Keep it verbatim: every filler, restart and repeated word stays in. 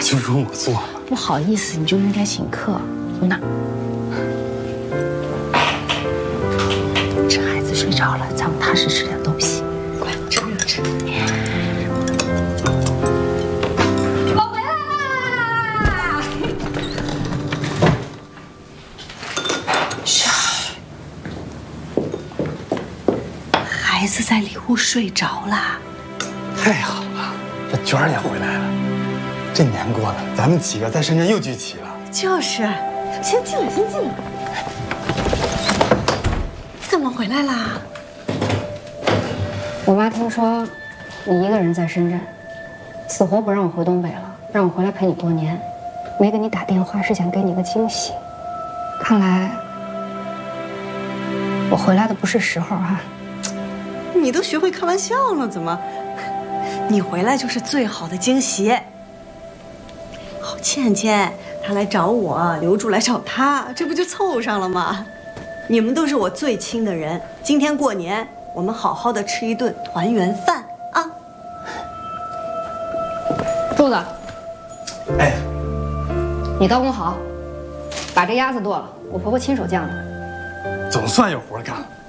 就容我做了。 不好意思，你就应该请客。那，这孩子睡着了，咱们踏实吃点东西。快吃吃。我回来啦！嘘，孩子在里屋睡着啦。 太好了，这娟儿也回来了。这年过的，咱们几个在深圳又聚齐了。 就是，先进来，先进来。你怎么回来啦？ 我妈听说你一个人在深圳，死活不让我回东北了，让我回来陪你过年。没给你打电话是想给你个惊喜。看来我回来的不是时候哈。 你都学会开玩笑了，怎么？你回来就是最好的惊喜。好，倩倩她来找我，刘柱来找她，这不就凑上了吗？你们都是我最亲的人，今天过年，我们好好的吃一顿团圆饭啊！ 柱子， 哎， 你刀工好，把这鸭子剁了，我婆婆亲手酱的。 总算有活干了。